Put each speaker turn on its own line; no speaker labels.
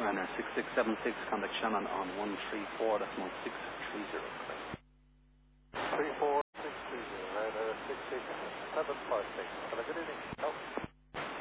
Ryanair 6676, contact Shannon on 134, that's 1630.
34630, Ryanair 6676. Have a good evening. No.